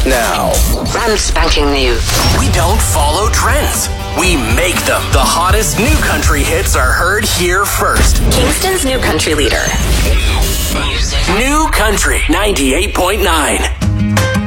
now. Brand spanking new. We don't follow trends. We make them. The hottest new country hits are heard here first. Kingston's new country leader. New Country 98.9.